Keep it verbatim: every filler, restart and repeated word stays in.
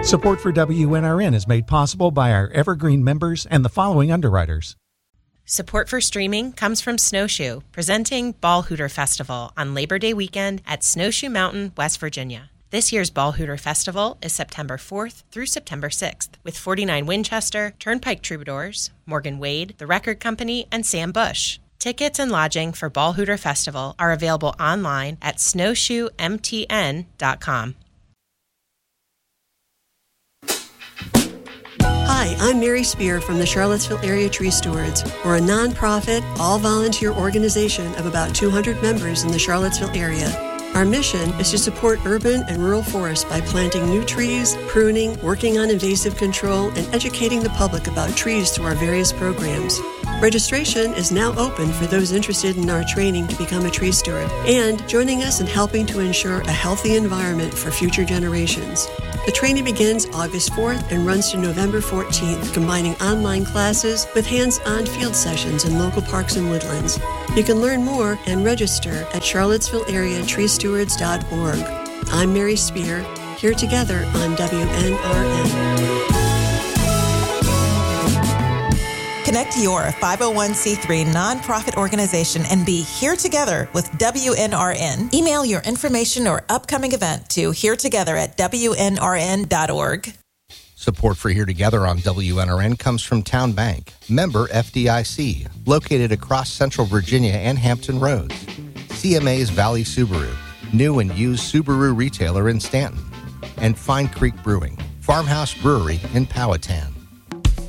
Support for W N R N is made possible by our Evergreen members and the following underwriters. Support for streaming comes from Snowshoe, presenting Ball Hooter Festival on Labor Day weekend at Snowshoe Mountain, West Virginia. This year's Ball Hooter Festival is September fourth through September sixth, with forty-nine Winchester, Turnpike Troubadours, Morgan Wade, The Record Company, and Sam Bush. Tickets and lodging for Ball Hooter Festival are available online at snowshoe m t n dot com. Hi, I'm Mary Spear from the Charlottesville Area Tree Stewards. We're a nonprofit, all-volunteer organization of about two hundred members in the Charlottesville area. Our mission is to support urban and rural forests by planting new trees, pruning, working on invasive control, and educating the public about trees through our various programs. Registration is now open for those interested in our training to become a tree steward and joining us in helping to ensure a healthy environment for future generations. The training begins August fourth and runs to November fourteenth, combining online classes with hands-on field sessions in local parks and woodlands. You can learn more and register at charlottesville area tree stewards dot org. I'm Mary Spear, here together on W N R N. Connect your five oh one c three nonprofit organization and be here together with W N R N. Email your information or upcoming event to here together at w n r n dot org. Support for Here Together on W N R N comes from Town Bank, member F D I C, located across Central Virginia and Hampton Roads. C M A's Valley Subaru, new and used Subaru retailer in Stanton. And Fine Creek Brewing, Farmhouse Brewery in Powhatan.